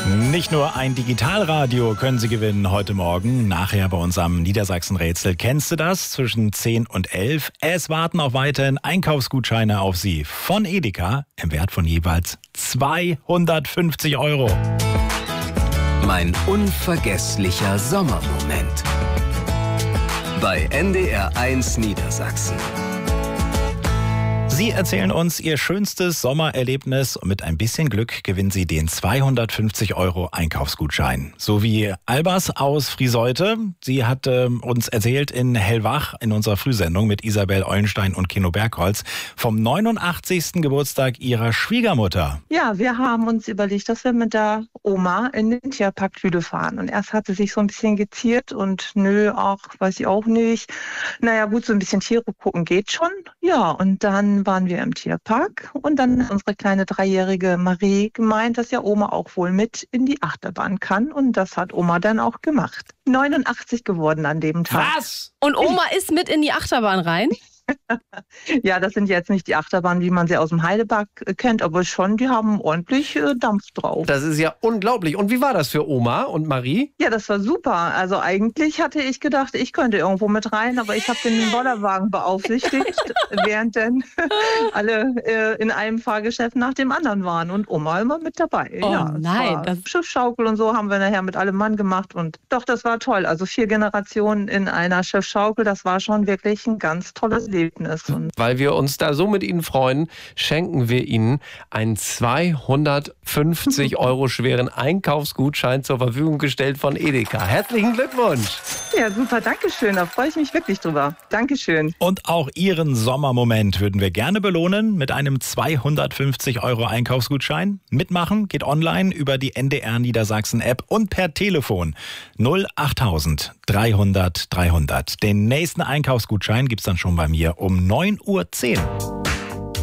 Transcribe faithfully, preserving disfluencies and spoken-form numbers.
Nicht nur ein Digitalradio können Sie gewinnen heute Morgen, nachher bei unserem Niedersachsen-Rätsel. Kennst du das? Zwischen zehn und elf. Es warten auch weiterhin Einkaufsgutscheine auf Sie von Edeka im Wert von jeweils zweihundertfünfzig Euro. Mein unvergesslicher Sommermoment. Bei N D R eins Niedersachsen. Sie erzählen uns Ihr schönstes Sommererlebnis und mit ein bisschen Glück gewinnen Sie den zweihundertfünfzig Euro Einkaufsgutschein. So wie Albers aus Frieseute. Sie hat äh, uns erzählt in Hellwach in unserer Frühsendung mit Isabel Eulenstein und Keno Bergholz vom neunundachtzigsten Geburtstag ihrer Schwiegermutter. Ja, wir haben uns überlegt, dass wir mit der Oma in den Tierpark Lüde fahren. Und erst hat sie sich so ein bisschen geziert und nö, auch, weiß ich auch nicht. Naja gut, so ein bisschen Tiere gucken geht schon. Ja, und dann waren wir im Tierpark und dann hat unsere kleine dreijährige Marie gemeint, dass ja Oma auch wohl mit in die Achterbahn kann und das hat Oma dann auch gemacht. neunundachtzig geworden an dem Tag. Was? Und Oma ist mit in die Achterbahn rein? Ja, das sind jetzt nicht die Achterbahnen, wie man sie aus dem Heidepark kennt, aber schon, die haben ordentlich äh, Dampf drauf. Das ist ja unglaublich. Und wie war das für Oma und Marie? Ja, das war super. Also eigentlich hatte ich gedacht, ich könnte irgendwo mit rein, aber ich habe den Bollerwagen beaufsichtigt, während dann alle äh, in einem Fahrgeschäft nach dem anderen waren und Oma immer mit dabei. Oh ja, nein. Das Schiffsschaukel und so haben wir nachher mit allem Mann gemacht und doch, das war toll. Also vier Generationen in einer Schiffsschaukel, das war schon wirklich ein ganz tolles Leben. Und weil wir uns da so mit Ihnen freuen, schenken wir Ihnen einen zweihundertfünfzig Euro schweren Einkaufsgutschein zur Verfügung gestellt von Edeka. Herzlichen Glückwunsch! Ja, super, Dankeschön. Da freue ich mich wirklich drüber. Dankeschön. Und auch Ihren Sommermoment würden wir gerne belohnen mit einem zweihundertfünfzig Euro Einkaufsgutschein. Mitmachen geht online über die N D R Niedersachsen App und per Telefon null achttausend dreihundert dreihundert. Den nächsten Einkaufsgutschein gibt's dann schon bei mir um neun Uhr zehn.